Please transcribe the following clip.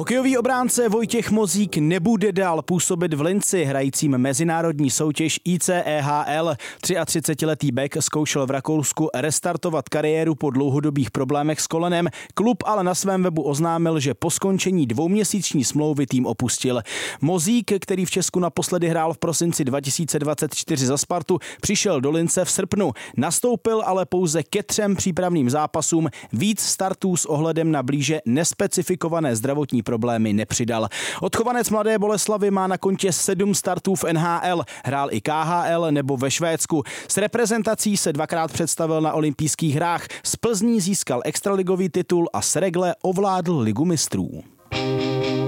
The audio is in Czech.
Hokejový obránce Vojtěch Mozík nebude dál působit v Linci, hrajícím mezinárodní soutěž ICEHL. 33letý bek zkoušel v Rakousku restartovat kariéru po dlouhodobých problémech s kolenem. Klub ale na svém webu oznámil, že po skončení dvouměsíční smlouvy tým opustil. Mozík, který v Česku naposledy hrál v prosinci 2024 za Spartu, přišel do Lince v srpnu. Nastoupil ale pouze ke 3 přípravným zápasům, víc startů s ohledem na blíže nespecifikované zdravotní problémy nepřidal. Odchovanec Mladé Boleslavi má na kontě 7 startů v NHL, hrál i KHL nebo ve Švédsku. S reprezentací se 2krát představil na olympijských hrách, z Plzní získal extraligový titul a s Regle ovládl Ligu mistrů.